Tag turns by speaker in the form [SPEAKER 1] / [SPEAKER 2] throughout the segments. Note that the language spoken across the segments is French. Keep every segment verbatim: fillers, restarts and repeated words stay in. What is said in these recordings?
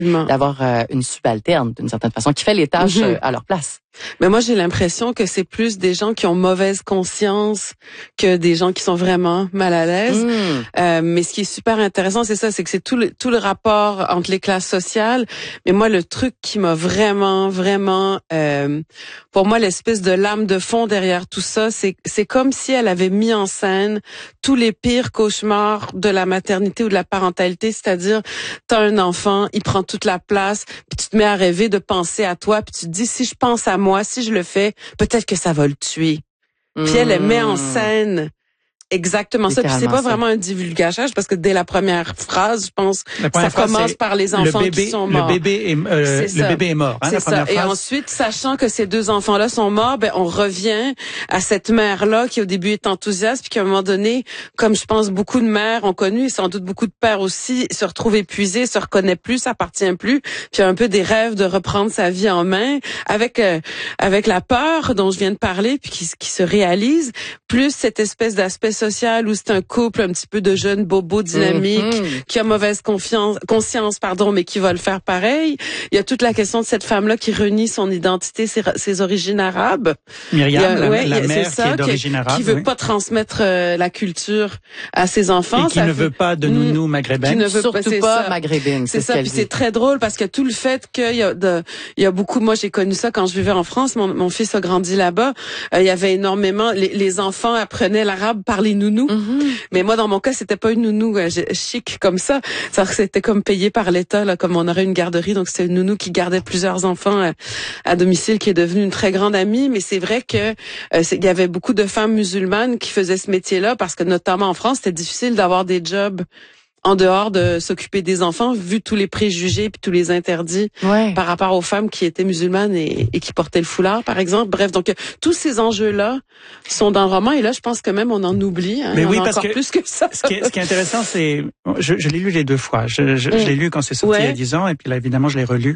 [SPEAKER 1] d'avoir euh, une subalterne d'une certaine façon qui fait les tâches mm-hmm. euh, à leur place.
[SPEAKER 2] Mais moi, j'ai l'impression que c'est plus des gens qui ont mauvaise conscience que des gens qui sont vraiment mal à l'aise. Mm. Euh, mais ce qui est super intéressant, c'est ça, c'est que c'est tout le, tout le rapport entre les classes sociales. Mais moi, le truc qui m'a vraiment, vraiment, euh, pour moi, l'espèce de lame de fond derrière tout ça, c'est, c'est comme si elle avait mis en scène tous les pires cauchemars de la maternité ou de la parentalité. C'est-à-dire, t'as un enfant, il prend toute la place, puis tu te mets à rêver de penser à toi, puis tu te dis, si je pense à moi, si je le fais, peut-être que ça va le tuer. Mmh. Puis elle, elle met en scène exactement ça. Puis c'est pas ça. Vraiment un divulgachage parce que dès la première phrase, je pense, ça phrase, commence par les enfants
[SPEAKER 3] bébé,
[SPEAKER 2] qui sont morts.
[SPEAKER 3] Le bébé est, euh, le bébé est mort. Hein,
[SPEAKER 2] c'est
[SPEAKER 3] la
[SPEAKER 2] ça.
[SPEAKER 3] première phrase.
[SPEAKER 2] Et ensuite, sachant que ces deux enfants-là sont morts, ben on revient à cette mère-là qui au début est enthousiaste, puis qu'à un moment donné, comme je pense beaucoup de mères ont connu, et sans doute beaucoup de pères aussi, se retrouvent épuisés, se reconnaît plus, s'appartient plus, puis a un peu des rêves de reprendre sa vie en main, avec euh, avec la peur dont je viens de parler, puis qui, qui se réalise, plus cette espèce d'aspect social où c'est un couple un petit peu de jeunes bobos dynamiques mm-hmm. qui a mauvaise confiance, conscience, pardon, mais qui va le faire pareil. Il y a toute la question de cette femme-là qui renie son identité, ses, ses origines arabes.
[SPEAKER 3] Myriam,
[SPEAKER 2] a,
[SPEAKER 3] la,
[SPEAKER 2] ouais,
[SPEAKER 3] la
[SPEAKER 2] a,
[SPEAKER 3] mère
[SPEAKER 2] ça,
[SPEAKER 3] qui est d'origine arabe.
[SPEAKER 2] Qui veut
[SPEAKER 3] oui.
[SPEAKER 2] pas transmettre euh, la culture à ses enfants.
[SPEAKER 3] Et qui
[SPEAKER 2] ça
[SPEAKER 3] ne
[SPEAKER 2] fait...
[SPEAKER 3] veut pas de nounou maghrébine.
[SPEAKER 2] Qui ne veut
[SPEAKER 1] Surtout
[SPEAKER 2] pas,
[SPEAKER 1] pas maghrébine.
[SPEAKER 2] C'est,
[SPEAKER 1] c'est
[SPEAKER 2] ça, puis c'est très drôle parce que tout le fait qu'il y a de, il y a beaucoup, moi j'ai connu ça quand je vivais en France, mon, mon fils a grandi là-bas, euh, il y avait énormément, les, les enfants apprenaient l'arabe par les nounous. Mm-hmm. Mais moi, dans mon cas, c'était pas une nounou euh, chic comme ça. C'est-à-dire que c'était comme payé par l'État, là, comme on aurait une garderie. Donc, c'était une nounou qui gardait plusieurs enfants euh, à domicile, qui est devenue une très grande amie. Mais c'est vrai que euh, il y avait beaucoup de femmes musulmanes qui faisaient ce métier-là parce que, notamment en France, c'était difficile d'avoir des jobs en dehors de s'occuper des enfants, vu tous les préjugés puis tous les interdits ouais. par rapport aux femmes qui étaient musulmanes et, et qui portaient le foulard, par exemple. Bref, donc tous ces enjeux-là sont dans le roman et là, je pense que même on en oublie. Hein,
[SPEAKER 3] Mais oui,
[SPEAKER 2] en a
[SPEAKER 3] parce
[SPEAKER 2] encore
[SPEAKER 3] que
[SPEAKER 2] plus que ça.
[SPEAKER 3] Ce qui est, ce qui est intéressant, c'est, je, je l'ai lu les deux fois. Je, je, mmh. je l'ai lu quand c'est sorti ouais. il y a dix ans et puis là, évidemment, je l'ai relu.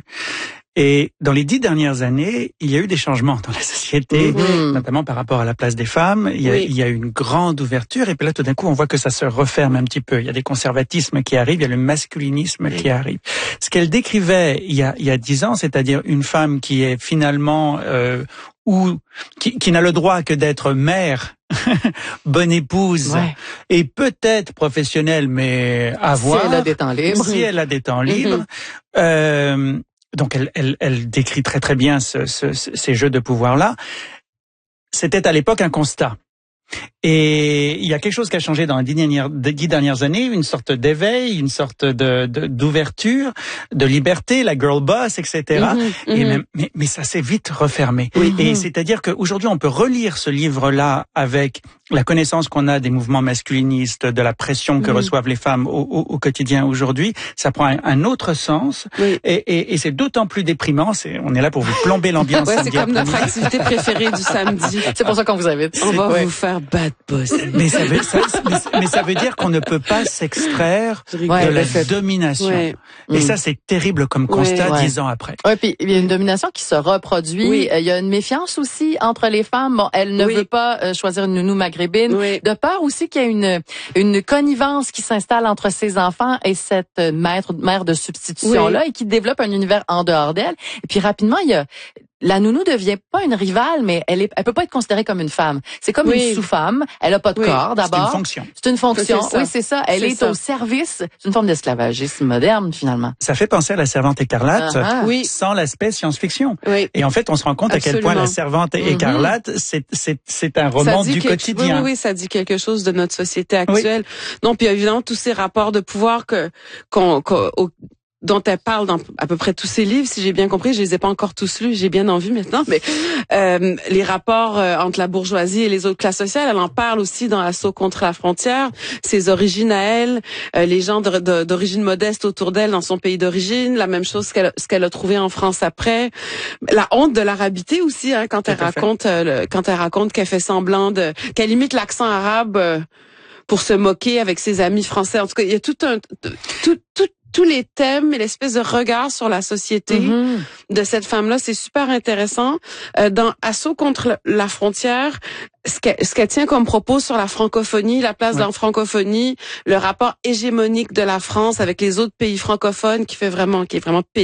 [SPEAKER 3] Et dans les dix dernières années, il y a eu des changements dans la société, mmh. notamment par rapport à la place des femmes. Il y a, oui. il y a eu une grande ouverture et puis là, tout d'un coup, on voit que ça se referme un petit peu. Il y a des conservatismes qui arrivent, il y a le masculinisme oui. qui arrive. Ce qu'elle décrivait il y a, il y a dix ans, c'est-à-dire une femme qui est finalement euh, ou qui, qui n'a le droit que d'être mère, bonne épouse ouais. et peut-être professionnelle, mais à voir.
[SPEAKER 1] Si elle a des temps libres.
[SPEAKER 3] Si elle a des temps libres. Mmh. Euh, Donc, elle, elle, elle décrit très très bien ce, ce, ces jeux de pouvoir-là. C'était à l'époque un constat. Et il y a quelque chose qui a changé dans les dix dernières, dix dernières années, une sorte d'éveil, une sorte de, de d'ouverture, de liberté, la girl boss, et cetera. Mm-hmm, et mm-hmm. même, mais, mais ça s'est vite refermé. Mm-hmm. Et c'est-à-dire qu'aujourd'hui, on peut relire ce livre-là avec la connaissance qu'on a des mouvements masculinistes, de la pression que mm-hmm. reçoivent les femmes au, au, au quotidien aujourd'hui. Ça prend un, un autre sens. Oui. Et, et, et c'est d'autant plus déprimant. C'est, on est là pour vous plomber l'ambiance.
[SPEAKER 2] Ouais, c'est comme notre activité préférée du samedi.
[SPEAKER 1] C'est pour ça qu'on vous invite.
[SPEAKER 2] On va
[SPEAKER 3] ouais.
[SPEAKER 2] vous faire bad boss.
[SPEAKER 3] Mais ça veut, ça, mais, mais ça veut dire qu'on ne peut pas s'extraire ouais, de la fait. domination. Ouais. Et mmh. ça, c'est terrible comme constat ouais, dix ouais. ans après.
[SPEAKER 1] Oui, puis il y a une domination qui se reproduit. Oui. Il y a une méfiance aussi entre les femmes. Bon, elle ne oui. veut pas euh, choisir une nounou maghrébine. Oui. De peur aussi qu'il y ait une une connivence qui s'installe entre ses enfants et cette maître, mère de substitution-là oui. et qui développe un univers en dehors d'elle. Et puis rapidement, il y a... La nounou devient pas une rivale, mais elle est, elle peut pas être considérée comme une femme. C'est comme oui. une sous-femme. Elle a pas de oui. corps, d'abord.
[SPEAKER 3] C'est une fonction.
[SPEAKER 1] C'est une fonction.
[SPEAKER 2] C'est
[SPEAKER 1] oui, c'est ça. Elle c'est est ça. au service. C'est une forme d'esclavagisme moderne, finalement.
[SPEAKER 3] Ça fait penser à la Servante écarlate, uh-huh. oui. sans l'aspect science-fiction. Oui. Et en fait, on se rend compte Absolument. à quel point la Servante mm-hmm. écarlate, c'est, c'est, c'est un roman du
[SPEAKER 2] quelque,
[SPEAKER 3] quotidien.
[SPEAKER 2] Oui, oui, oui, ça dit quelque chose de notre société actuelle. Oui. Non, puis évidemment, tous ces rapports de pouvoir que, qu'on, qu'on au, dont elle parle dans à peu près tous ses livres, si j'ai bien compris, je les ai pas encore tous lus, j'ai bien envie maintenant, mais euh, les rapports euh, entre la bourgeoisie et les autres classes sociales, elle en parle aussi dans Assaut contre la frontière, ses origines à elle, euh, les gens de, de, d'origine modeste autour d'elle dans son pays d'origine, la même chose qu'elle, ce qu'elle a trouvé en France après, la honte de l'arabité aussi, hein, quand elle raconte, euh, le, quand elle raconte qu'elle fait semblant de, qu'elle imite l'accent arabe euh, pour se moquer avec ses amis français. En tout cas, il y a tout un, tout, tout tous les thèmes et l'espèce de regard sur la société mm-hmm. de cette femme-là, c'est super intéressant. Euh, dans Assaut contre la frontière, ce qu'elle, ce qu'elle tient comme propos sur la francophonie, la place ouais. de la francophonie, le rapport hégémonique de la France avec les autres pays francophones qui fait vraiment, qui est vraiment